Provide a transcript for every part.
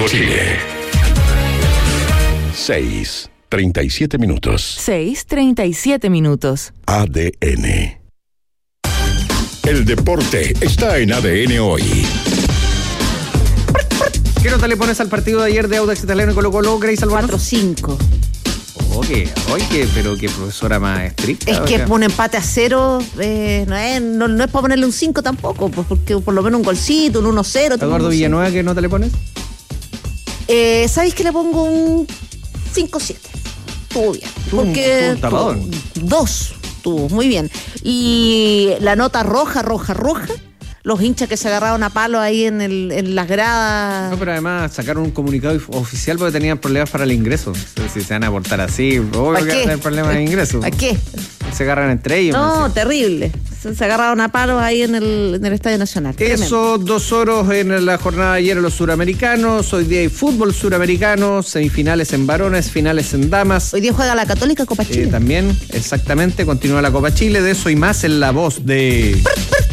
Chile. 6:37 minutos. 6:37 minutos. ADN. El deporte está en ADN hoy. ¿Qué nota le pones al partido de ayer de Audax Italiano y Colo-Colo, Grace Albano? 4-5. Oye, pero qué profesora más estricta. Es que un empate a 0 no es para ponerle un 5 tampoco, pues, porque por lo menos un golcito, un 1-0. Eduardo Villanueva, ¿qué nota le pones? ¿Sabéis que le pongo un 5-7? Estuvo bien. Porque tapador. 2 estuvo muy bien. Y la nota roja, los hinchas que se agarraron a palo ahí en las gradas. No, pero además sacaron un comunicado oficial porque tenían problemas para el ingreso. Si se van a portar así, obvio que van a tener problemas de ingreso. ¿A qué? Se agarran entre ellos. No, terrible. Se agarraron a palos ahí en el Estadio Nacional. Eso, 2 horas en la jornada de ayer en los suramericanos. Hoy día hay fútbol suramericano, semifinales en varones, finales en damas. Hoy día juega la Católica Copa Chile. También, exactamente, continúa la Copa Chile. De eso y más en la voz de...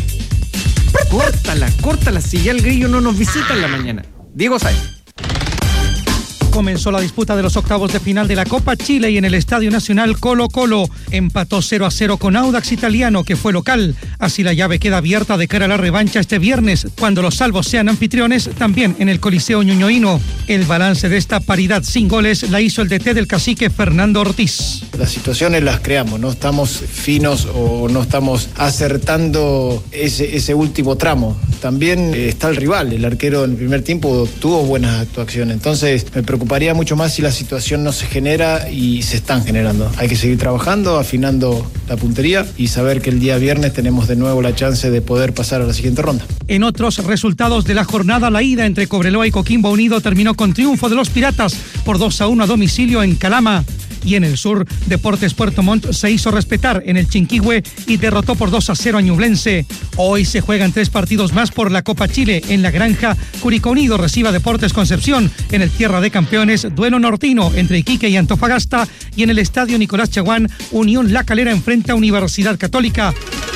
Córtala, si ya el grillo no nos visita en la mañana. Diego Sáenz. Comenzó la disputa de los octavos de final de la Copa Chile y en el Estadio Nacional Colo-Colo empató 0-0 con Audax Italiano, que fue local. Así la llave queda abierta de cara a la revancha este viernes, cuando los salvos sean anfitriones, también en el Coliseo Ñuñoíno. El balance de esta paridad sin goles la hizo el DT del Cacique, Fernando Ortiz. Las situaciones las creamos, no estamos finos o no estamos acertando ese último tramo. También está el rival, el arquero en el primer tiempo tuvo buenas actuaciones, entonces me preocuparía mucho más si la situación no se genera y se están generando. Hay que seguir trabajando, afinando la puntería y saber que el día viernes tenemos de nuevo la chance de poder pasar a la siguiente ronda. En otros resultados de la jornada, la ida entre Cobreloa y Coquimbo Unido terminó con triunfo de los Piratas por 2-1 a domicilio en Calama. Y en el sur, Deportes Puerto Montt se hizo respetar en el Chinquihue y derrotó por 2-0 a Ñublense. Hoy se juegan 3 partidos más por la Copa Chile. En La Granja, Curicó Unido recibe a Deportes Concepción. En el Tierra de Campeones, duelo nortino entre Iquique y Antofagasta. Y en el Estadio Nicolás Chaguán, Unión La Calera enfrenta a Universidad Católica.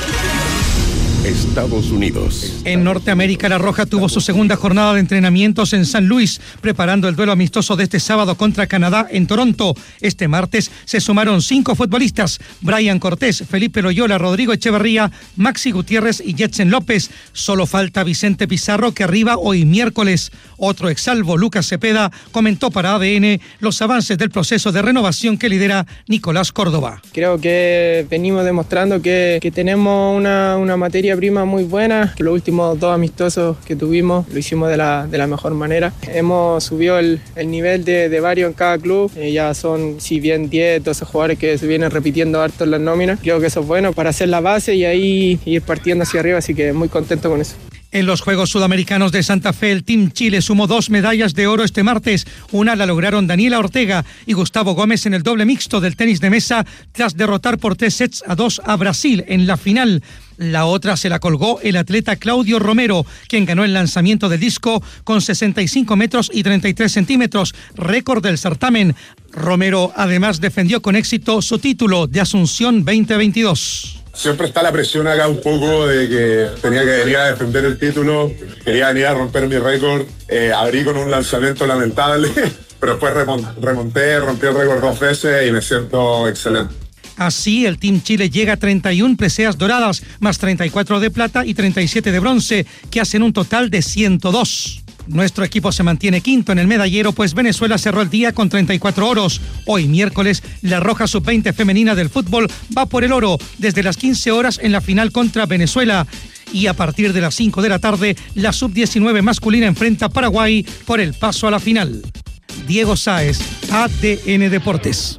Estados Unidos. En Norteamérica, La Roja tuvo su segunda jornada de entrenamientos en San Luis, preparando el duelo amistoso de este sábado contra Canadá en Toronto. Este martes se sumaron 5 futbolistas: Brian Cortés, Felipe Loyola, Rodrigo Echeverría, Maxi Gutiérrez y Jetsen López. Solo falta Vicente Pizarro, que arriba hoy miércoles. Otro exsalvo, Lucas Cepeda, comentó para ADN los avances del proceso de renovación que lidera Nicolás Córdoba. Creo que venimos demostrando que tenemos una materia prima muy buena, que los últimos 2 amistosos que tuvimos lo hicimos de la mejor manera. Hemos subido el nivel de varios en cada club, ya son, si bien 10, 12 jugadores que se vienen repitiendo harto en las nóminas. Creo que eso es bueno para hacer la base y ahí ir partiendo hacia arriba, así que muy contento con eso. En los Juegos Sudamericanos de Santa Fe, el Team Chile sumó 2 medallas de oro este martes. Una la lograron Daniela Ortega y Gustavo Gómez en el doble mixto del tenis de mesa, tras derrotar por 3-2 a Brasil en la final. La otra se la colgó el atleta Claudio Romero, quien ganó el lanzamiento del disco con 65 metros y 33 centímetros, récord del certamen. Romero además defendió con éxito su título de Asunción 2022. Siempre está la presión acá un poco de que tenía que venir a defender el título, quería venir a romper mi récord, abrí con un lanzamiento lamentable, pero después remonté, rompí el récord 2 veces y me siento excelente. Así, el Team Chile llega a 31 preseas doradas, más 34 de plata y 37 de bronce, que hacen un total de 102. Nuestro equipo se mantiene quinto en el medallero, pues Venezuela cerró el día con 34 oros. Hoy miércoles, la Roja Sub-20 femenina del fútbol va por el oro desde las 15 horas en la final contra Venezuela. Y a partir de las 5 de la tarde, la Sub-19 masculina enfrenta a Paraguay por el paso a la final. Diego Sáez, ADN Deportes.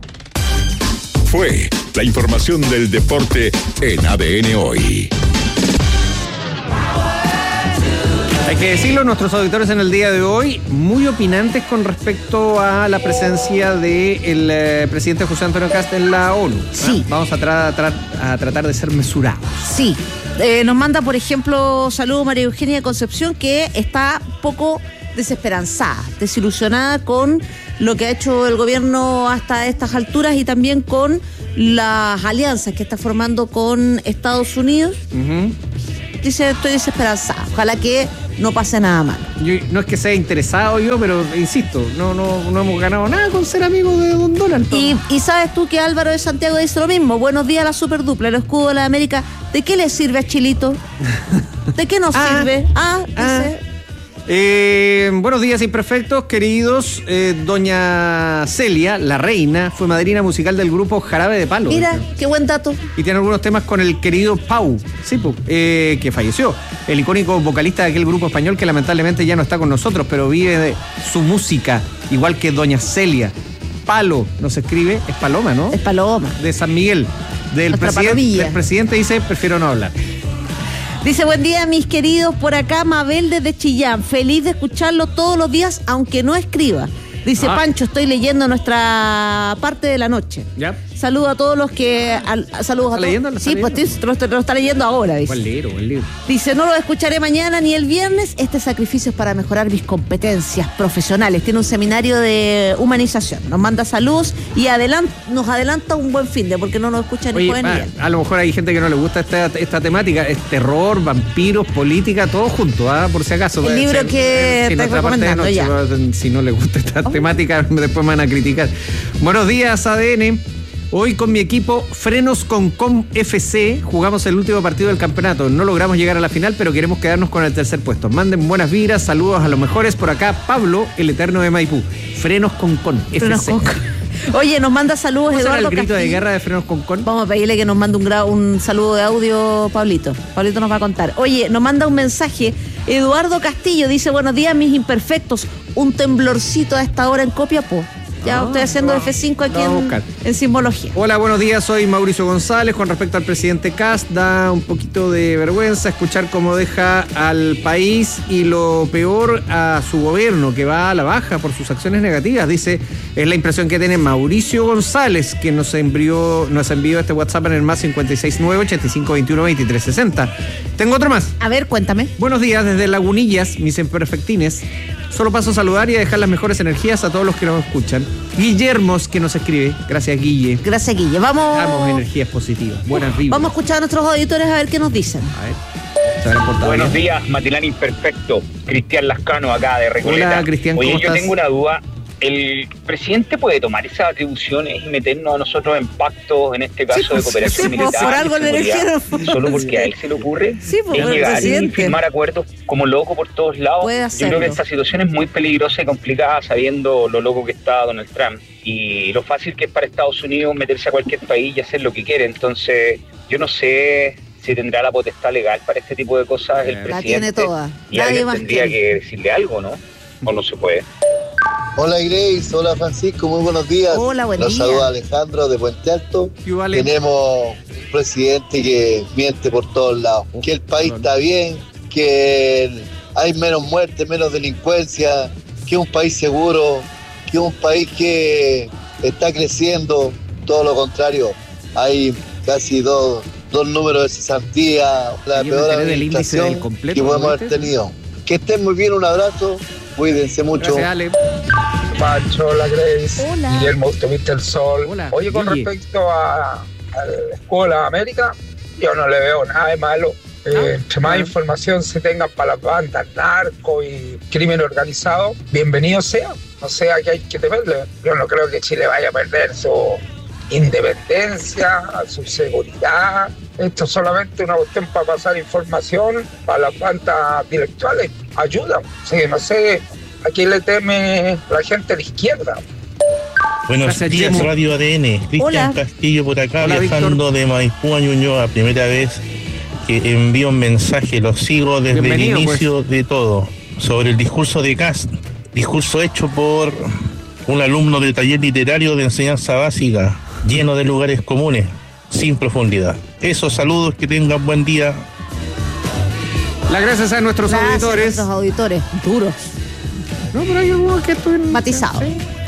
Fue la información del deporte en ADN Hoy. Hay que decirlo, nuestros auditores en el día de hoy muy opinantes con respecto a la presencia del presidente José Antonio Kast en la ONU. Sí. Vamos a tratar de ser mesurados. Sí. Nos manda, por ejemplo, saludo María Eugenia Concepción, que está poco desesperanzada, desilusionada con lo que ha hecho el gobierno hasta estas alturas y también con las alianzas que está formando con Estados Unidos. dice, estoy desesperanzada. Ojalá que no pase nada mal. No es que sea interesado yo, pero insisto, no hemos ganado nada con ser amigos de Don Donald. Y sabes tú que Álvaro de Santiago dice lo mismo. Buenos días a la superdupla, el escudo de la América. ¿De qué le sirve a Chilito? ¿De qué nos sirve? Dice... buenos días imperfectos, queridos. Doña Celia, la reina, fue madrina musical del grupo Jarabe de Palo. Mira, qué buen dato. Y tiene algunos temas con el querido Pau, sí, que falleció. El icónico vocalista de aquel grupo español que lamentablemente ya no está con nosotros, pero vive de su música, igual que Doña Celia. Palo, nos escribe, es Paloma, ¿no? Es Paloma. De San Miguel. Del presidente dice, prefiero no hablar. Dice, buen día mis queridos, por acá Mabel desde Chillán, feliz de escucharlo todos los días, aunque no escriba. Dice, Pancho, estoy leyendo nuestra parte de la noche. ¿Ya? Saludo a todos los que... Saludos a todos. ¿Leyendo? Sí, pues lo está leyendo ahora, dice. Buen libro. Dice, no lo escucharé mañana ni el viernes. Este sacrificio es para mejorar mis competencias profesionales. Tiene un seminario de humanización. Nos manda saludos y nos adelanta un buen fin de, porque no nos escucha ni joven ni bien. A lo mejor hay gente que no le gusta esta temática. Es terror, vampiros, política, todo junto, por si acaso. El libro que estoy recomendando ya. Si no le gusta esta temática, después me van a criticar. Buenos días, ADN. Hoy con mi equipo Frenos con Com FC jugamos el último partido del campeonato. No logramos llegar a la final, pero queremos quedarnos con el tercer puesto. Manden buenas vibras, saludos a los mejores. Por acá, Pablo, el eterno de Maipú. Frenos con Com FC. Oye, nos manda saludos Eduardo Eduardo el grito Castillo. de guerra de Frenos con Com. Vamos a pedirle que nos mande un saludo de audio, Pablito. Pablito nos va a contar. Oye, nos manda un mensaje Eduardo Castillo. Dice, buenos días, mis imperfectos. Un temblorcito a esta hora en Copiapó. Ya estoy haciendo F5 aquí en simbología. Hola, buenos días, soy Mauricio González. Con respecto al presidente Kast, da un poquito de vergüenza escuchar cómo deja al país y lo peor a su gobierno, que va a la baja por sus acciones negativas. Dice, es la impresión que tiene Mauricio González, que nos envió este WhatsApp en el más 569-8521-2360. Tengo otro más. A ver, cuéntame. Buenos días, desde Lagunillas, mis imperfectines. Solo paso a saludar y a dejar las mejores energías a todos los que nos escuchan. Guillermos, que nos escribe. Gracias, Guille. Gracias, Guille. Vamos energías positivas. Buenas vibras. Vamos a escuchar a nuestros auditores a ver qué nos dicen. A ver. Buenos días, Matilán Imperfecto. Cristian Lascano acá de Recoleta. Hola, Cristian, ¿cómo estás? Yo tengo una duda. ¿El presidente puede tomar esas atribuciones y meternos a nosotros en pactos, en este caso de cooperación militar? Por algo le eligieron. Solo porque a él se le ocurre. Sí, es llegar y firmar acuerdos como loco por todos lados. Yo creo que esta situación es muy peligrosa y complicada, sabiendo lo loco que está Donald Trump y lo fácil que es para Estados Unidos meterse a cualquier país y hacer lo que quiere. Entonces, yo no sé si tendrá la potestad legal para este tipo de cosas el presidente. La tiene toda. Y alguien tendría que decirle algo, ¿no? O no se puede. Hola Grace, hola Francisco, muy buenos días. Hola, buen día. Nos saluda Alejandro de Puente Alto. Tenemos un presidente que miente por todos lados, que el país está bien, que hay menos muertes, menos delincuencia, que es un país seguro, que es un país que está creciendo. Todo lo contrario, hay casi dos números de cesantía, la peor administración que podemos haber tenido. Que estén muy bien, un abrazo. Cuídense mucho. Gracias, Ale. Pancho, la Grace. Hola. Guillermo, usted viste el sol. Hola. Oye, con respecto a la Escuela América, yo no le veo nada de malo. Entre más información se tenga para las bandas, narco y crimen organizado, bienvenido sea. O sea que hay que temerle. Yo no creo que Chile vaya a perder su independencia, su seguridad. Esto es solamente una cuestión para pasar información para las bandas intelectuales. Ayuda. Sí, no sé a quién le teme la gente de la izquierda. Buenos días, Radio ADN. Cristian Castillo por acá. Hola, viajando Víctor. de Maipú a Ñuñoa. Primera vez que envío un mensaje. Lo sigo desde el inicio de todo. Sobre el discurso de Kast. Discurso hecho por un alumno del taller literario de enseñanza básica, lleno de lugares comunes, sin profundidad. Esos saludos, que tengan buen día. Las gracias a nuestros auditores. A nuestros auditores duros. No, pero hay algunos que estoy matizados.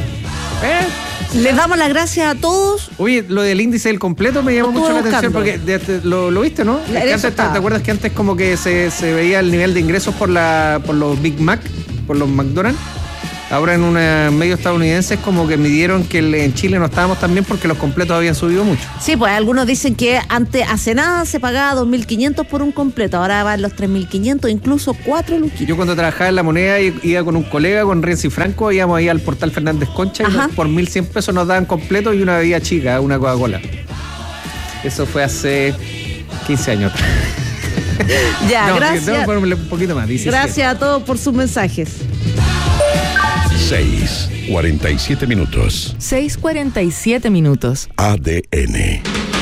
Les damos las gracias a todos. Oye, lo del índice del completo me llamó mucho la atención porque lo viste, ¿no? Es que antes, ¿te acuerdas que antes como que se veía el nivel de ingresos por los Big Mac, por los McDonald's? Ahora en un medio estadounidense es como que midieron que en Chile no estábamos tan bien porque los completos habían subido mucho. Sí, pues algunos dicen que antes, hace nada, se pagaba 2.500 por un completo, ahora van los 3.500, incluso 4 luquitos. Yo cuando trabajaba en La Moneda iba con un colega, con Renzi Franco, íbamos ahí al portal Fernández Concha y por 1.100 pesos nos daban completo y una bebida chica, una Coca-Cola. Eso fue hace 15 años. Ya, no, gracias. Tengo que ponerle un poquito más. 17. Gracias a todos por sus mensajes. 6:47 minutos. 6:47 minutos. ADN.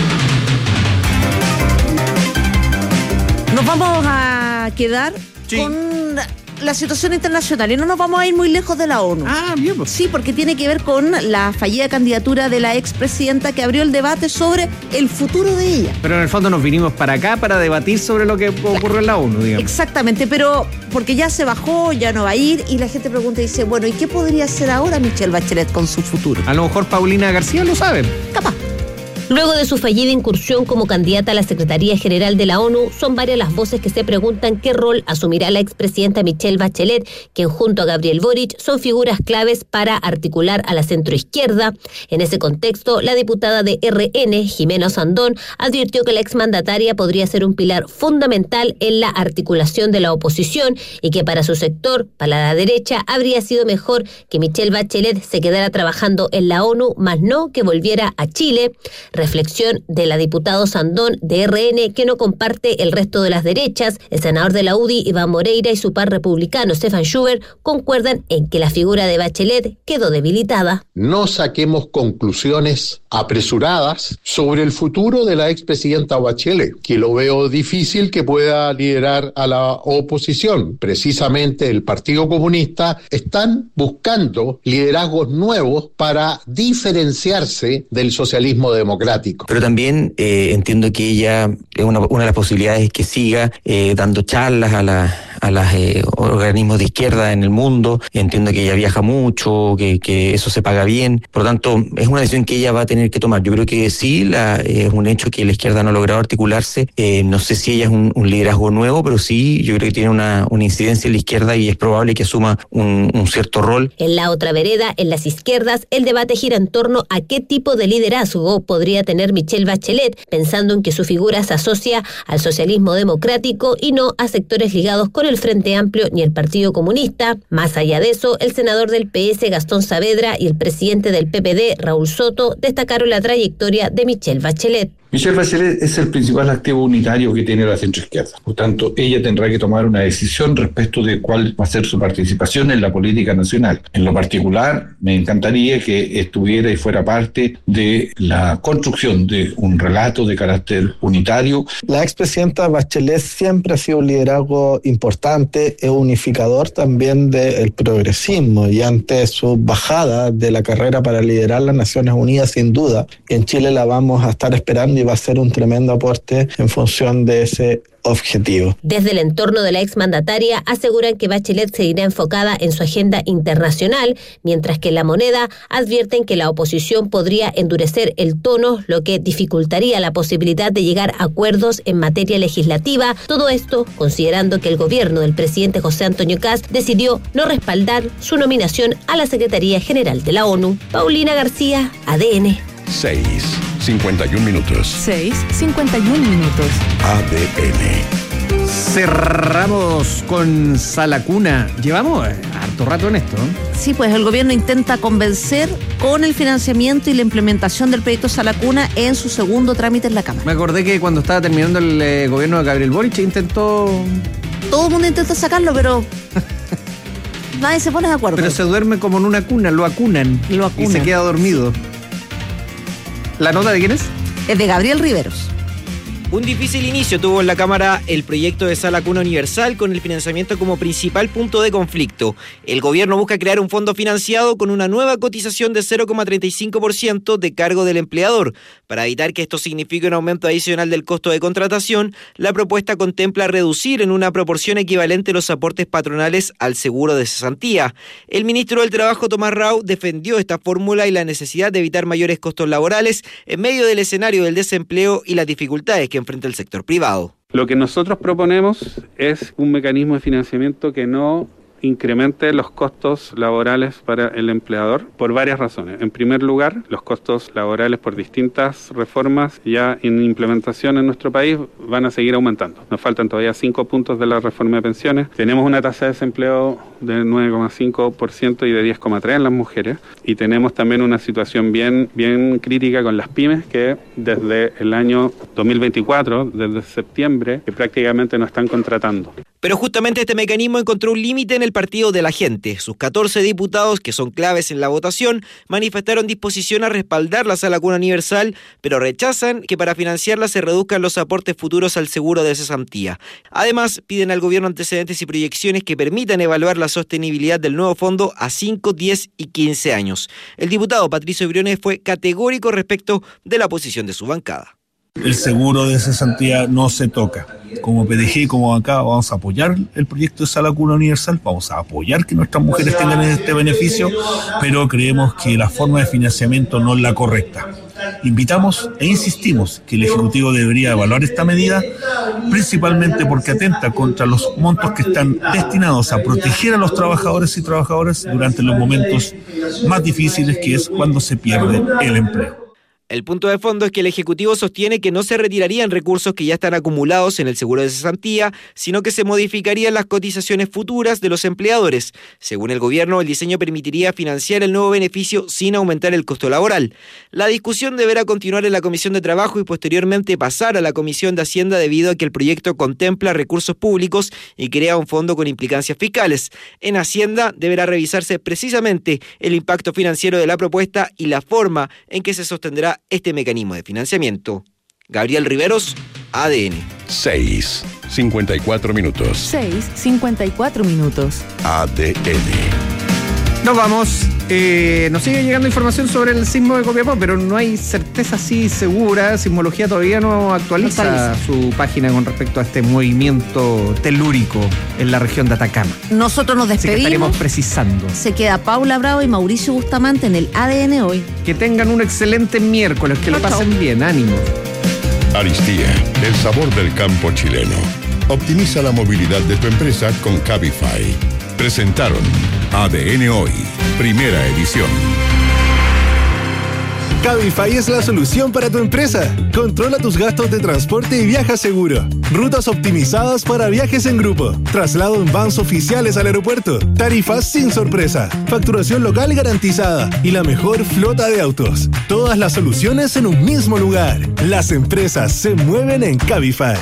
Nos vamos a quedar con la situación internacional y no nos vamos a ir muy lejos de la ONU. Ah, bien. Sí, porque tiene que ver con la fallida candidatura de la expresidenta que abrió el debate sobre el futuro de ella. Pero en el fondo nos vinimos para acá para debatir sobre lo que ocurrió en la ONU, digamos. Exactamente, pero porque ya se bajó, ya no va a ir y la gente pregunta y dice, bueno, ¿y qué podría hacer ahora Michelle Bachelet con su futuro? A lo mejor Paulina García lo sabe. Capaz. Luego de su fallida incursión como candidata a la Secretaría General de la ONU, son varias las voces que se preguntan qué rol asumirá la expresidenta Michelle Bachelet, quien junto a Gabriel Boric son figuras claves para articular a la centroizquierda. En ese contexto, la diputada de RN, Jimena Sandón, advirtió que la exmandataria podría ser un pilar fundamental en la articulación de la oposición y que para su sector, para la derecha, habría sido mejor que Michelle Bachelet se quedara trabajando en la ONU, más no que volviera a Chile. Reflexión de la diputada Sandón de RN, que no comparte el resto de las derechas. El senador de la UDI, Iván Moreira, y su par republicano, Stefan Schubert, concuerdan en que la figura de Bachelet quedó debilitada. No saquemos conclusiones apresuradas sobre el futuro de la expresidenta Bachelet, que lo veo difícil que pueda liderar a la oposición. Precisamente el Partido Comunista están buscando liderazgos nuevos para diferenciarse del socialismo democrático. Pero también entiendo que ella, una de las posibilidades es que siga dando charlas a los organismos de izquierda en el mundo. Entiendo que ella viaja mucho, que eso se paga bien. Por lo tanto, es una decisión que ella va a tener que tomar. Yo creo que sí, es un hecho que la izquierda no ha logrado articularse. No sé si ella es un liderazgo nuevo, pero sí, yo creo que tiene una incidencia en la izquierda y es probable que asuma un cierto rol. En la otra vereda, en las izquierdas, el debate gira en torno a qué tipo de liderazgo podría tener Michelle Bachelet, pensando en que su figura se asocia al socialismo democrático y no a sectores ligados con el Frente Amplio ni el Partido Comunista. Más allá de eso, el senador del PS, Gastón Saavedra, y el presidente del PPD, Raúl Soto, destacaron la trayectoria de Michelle Bachelet. Michelle Bachelet es el principal activo unitario que tiene la centroizquierda. Por tanto, ella tendrá que tomar una decisión respecto de cuál va a ser su participación en la política nacional. En lo particular, me encantaría que estuviera y fuera parte de la construcción de un relato de carácter unitario. La expresidenta Bachelet siempre ha sido un liderazgo importante, es unificador también del progresismo, y ante su bajada de la carrera para liderar las Naciones Unidas, sin duda, en Chile la vamos a estar esperando y va a ser un tremendo aporte en función de ese objetivo. Desde el entorno de la exmandataria aseguran que Bachelet seguirá enfocada en su agenda internacional, mientras que en La Moneda advierten que la oposición podría endurecer el tono, lo que dificultaría la posibilidad de llegar a acuerdos en materia legislativa. Todo esto considerando que el gobierno del presidente José Antonio Kast decidió no respaldar su nominación a la Secretaría General de la ONU. Paulina García, ADN. 6:51 minutos. 6:51 minutos. ADN. Cerramos con Sala Cuna. Llevamos harto rato en esto, ¿no? Sí, pues el gobierno intenta convencer con el financiamiento y la implementación del proyecto Sala Cuna en su segundo trámite en la Cámara. Me acordé que cuando estaba terminando el gobierno de Gabriel Boric intentó... Todo el mundo intenta sacarlo, pero... nadie se pone de acuerdo. Pero se duerme como en una cuna, lo acunan. Y se queda dormido. ¿La nota de quién es? Es de Gabriel Riveros. Un difícil inicio tuvo en la Cámara el proyecto de Sala Cuna Universal con el financiamiento como principal punto de conflicto. El gobierno busca crear un fondo financiado con una nueva cotización de 0,35% de cargo del empleador. Para evitar que esto signifique un aumento adicional del costo de contratación, la propuesta contempla reducir en una proporción equivalente los aportes patronales al seguro de cesantía. El ministro del Trabajo, Tomás Rau, defendió esta fórmula y la necesidad de evitar mayores costos laborales en medio del escenario del desempleo y las dificultades que enfrenta el sector privado. Lo que nosotros proponemos es un mecanismo de financiamiento que no incremente los costos laborales para el empleador por varias razones. En primer lugar, los costos laborales por distintas reformas ya en implementación en nuestro país van a seguir aumentando. Nos faltan todavía 5 puntos de la reforma de pensiones. Tenemos una tasa de desempleo de 9,5% y de 10,3% en las mujeres. Y tenemos también una situación bien crítica con las pymes que desde el año 2024, desde septiembre, que prácticamente no están contratando. Pero justamente este mecanismo encontró un límite en el Partido de la Gente. Sus 14 diputados, que son claves en la votación, manifestaron disposición a respaldar la Sala Cuna Universal, pero rechazan que para financiarla se reduzcan los aportes futuros al seguro de cesantía. Además, piden al gobierno antecedentes y proyecciones que permitan evaluar la sostenibilidad del nuevo fondo a 5, 10 y 15 años. El diputado Patricio Briones fue categórico respecto de la posición de su bancada. El seguro de cesantía no se toca. Como PDG, como bancada, vamos a apoyar el proyecto de Sala Cuna Universal, vamos a apoyar que nuestras mujeres tengan este beneficio, pero creemos que la forma de financiamiento no es la correcta. Invitamos e insistimos que el Ejecutivo debería evaluar esta medida, principalmente porque atenta contra los montos que están destinados a proteger a los trabajadores y trabajadoras durante los momentos más difíciles, que es cuando se pierde el empleo. El punto de fondo es que el Ejecutivo sostiene que no se retirarían recursos que ya están acumulados en el seguro de cesantía, sino que se modificarían las cotizaciones futuras de los empleadores. Según el gobierno, el diseño permitiría financiar el nuevo beneficio sin aumentar el costo laboral. La discusión deberá continuar en la Comisión de Trabajo y posteriormente pasar a la Comisión de Hacienda debido a que el proyecto contempla recursos públicos y crea un fondo con implicancias fiscales. En Hacienda deberá revisarse precisamente el impacto financiero de la propuesta y la forma en que se sostendrá este mecanismo de financiamiento. Gabriel Riveros, ADN. 6:54 minutos. 6:54 minutos. ADN. Nos vamos. Nos sigue llegando información sobre el sismo de Copiapó, pero no hay certeza así segura. Sismología todavía no actualiza su página con respecto a este movimiento telúrico en la región de Atacama. Nosotros nos despedimos. Así que estaremos precisando. Se queda Paula Bravo y Mauricio Bustamante en el ADN hoy. Que tengan un excelente miércoles, que lo pasen bien, ánimo. Aristía, el sabor del campo chileno. Optimiza la movilidad de tu empresa con Cabify. Presentaron ADN Hoy, primera edición. Cabify es la solución para tu empresa. Controla tus gastos de transporte y viaja seguro. Rutas optimizadas para viajes en grupo. Traslado en vans oficiales al aeropuerto. Tarifas sin sorpresa. Facturación local garantizada. Y la mejor flota de autos. Todas las soluciones en un mismo lugar. Las empresas se mueven en Cabify.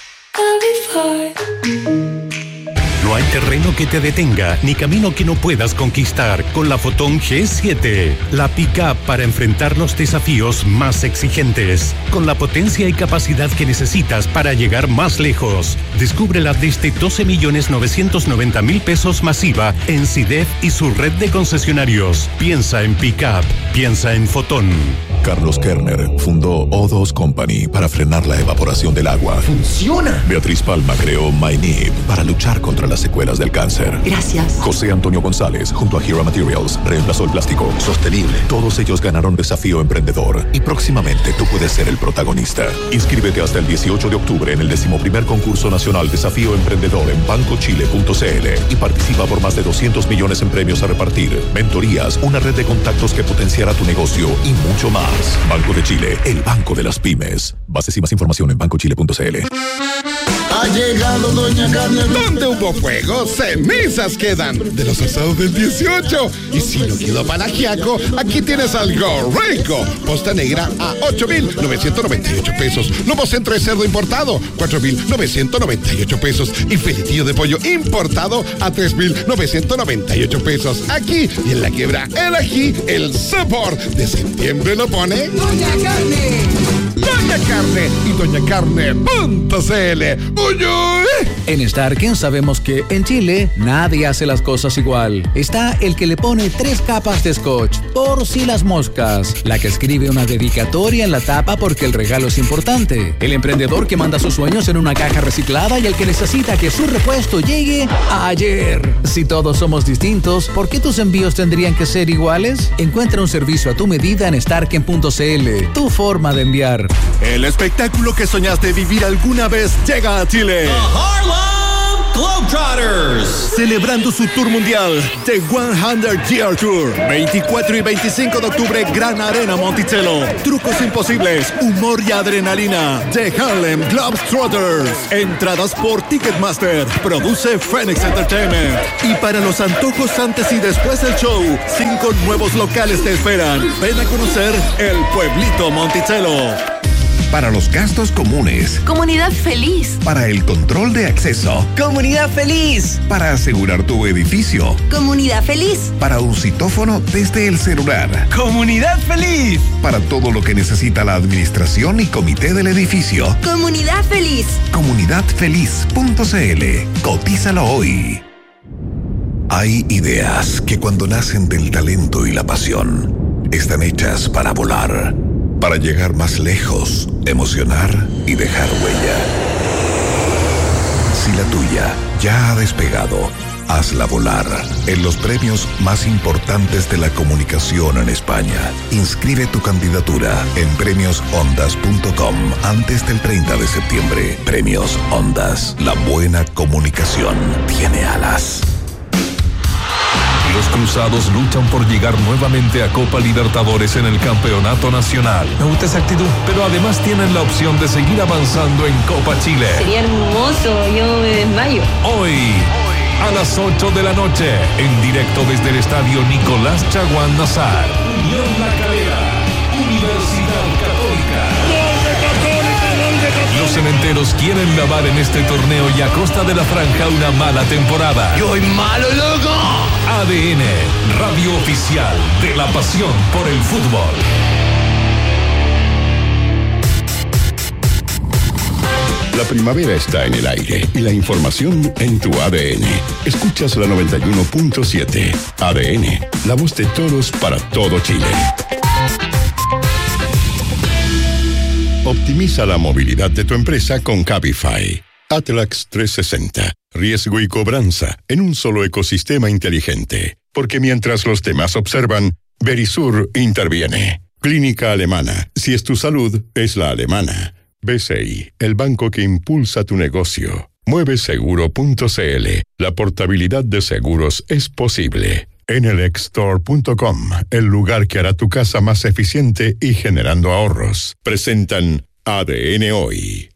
No hay terreno que te detenga, ni camino que no puedas conquistar con la Fotón G7. La pick-up para enfrentar los desafíos más exigentes. Con la potencia y capacidad que necesitas para llegar más lejos. Descúbrela desde 12.990.000 pesos masiva en CIDEF y su red de concesionarios. Piensa en pick-up, piensa en Fotón. Carlos Kerner fundó O2 Company para frenar la evaporación del agua. ¡Funciona! Beatriz Palma creó MyNib para luchar contra las secuelas del cáncer. Gracias. José Antonio González, junto a Hero Materials, reemplazó el plástico sostenible. Todos ellos ganaron Desafío Emprendedor y próximamente tú puedes ser el protagonista. Inscríbete hasta el 18 de octubre en el 11º concurso nacional Desafío Emprendedor en bancochile.cl y participa por más de 200 millones en premios a repartir, mentorías, una red de contactos que potenciará tu negocio y mucho más. Banco de Chile, el banco de las pymes. Bases y más información en bancochile.cl. Ha llegado Doña Carne. Donde hubo fuego, cenizas quedan. De los asados del 18. Y si no quedó para ajiaco, aquí tienes algo rico. Posta negra a 8.998 pesos. Lomo centro de cerdo importado, 4.998 pesos. Y filetillo de pollo importado a 3.998 pesos. Aquí y en la quiebra, el ají, el sabor de septiembre lo pone Doña Carne. Doña Carne y doñacarne.cl. En Starken sabemos que en Chile nadie hace las cosas igual. Está el que le pone 3 capas de scotch por si las moscas, la que escribe una dedicatoria en la tapa porque el regalo es importante, el emprendedor que manda sus sueños en una caja reciclada y el que necesita que su repuesto llegue ayer. Si todos somos distintos, ¿por qué tus envíos tendrían que ser iguales? Encuentra un servicio a tu medida en starken.cl, tu forma de enviar. El espectáculo que soñaste vivir alguna vez llega a Chile. The Harlem Globetrotters. Celebrando su tour mundial, The 100 Year Tour. 24 y 25 de octubre, Gran Arena Monticello. Trucos imposibles, humor y adrenalina. The Harlem Globetrotters. Entradas por Ticketmaster. Produce Phoenix Entertainment. Y para los antojos antes y después del show, 5 nuevos locales te esperan. Ven a conocer el Pueblito Monticello. Para los gastos comunes. Comunidad feliz. Para el control de acceso. Comunidad feliz. Para asegurar tu edificio. Comunidad feliz. Para un citófono desde el celular. Comunidad feliz. Para todo lo que necesita la administración y comité del edificio. Comunidad feliz. Comunidadfeliz.cl. Cotízalo hoy. Hay ideas que cuando nacen del talento y la pasión, están hechas para volar. Para llegar más lejos, emocionar y dejar huella. Si la tuya ya ha despegado, hazla volar en los premios más importantes de la comunicación en España. Inscribe tu candidatura en premiosondas.com antes del 30 de septiembre. Premios Ondas. La buena comunicación tiene alas. Los cruzados luchan por llegar nuevamente a Copa Libertadores en el Campeonato Nacional. Me gusta esa actitud. Pero además tienen la opción de seguir avanzando en Copa Chile. Sería hermoso, yo me desmayo. Hoy, a las 8 de la noche, en directo desde el estadio Nicolás Chaguán Nazar. Unión La Calera, Universidad Católica. Los cementeros quieren lavar en este torneo y a costa de la franja una mala temporada. ¡Yo soy malo, loco! ADN, radio oficial de la pasión por el fútbol. La primavera está en el aire y la información en tu ADN. Escuchas la 91.7. ADN, la voz de todos para todo Chile. Optimiza la movilidad de tu empresa con Cabify. Atlax 360. Riesgo y cobranza en un solo ecosistema inteligente. Porque mientras los demás observan, Verisur interviene. Clínica Alemana. Si es tu salud, es la alemana. BCI, el banco que impulsa tu negocio. Mueveseguro.cl. La portabilidad de seguros es posible. Enelexstore.com, el lugar que hará tu casa más eficiente y generando ahorros. Presentan ADN Hoy.